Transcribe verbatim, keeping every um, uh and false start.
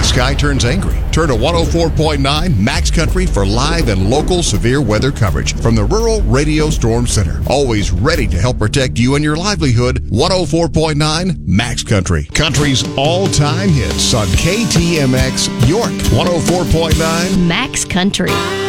sky turns angry, turn to one oh four point nine Max Country for live and local severe weather coverage from the Rural Radio Storm Center. Always ready to help protect you and your livelihood. one oh four point nine Max Country. Country's all-time hits on K T M X York. one oh four point nine Max Country.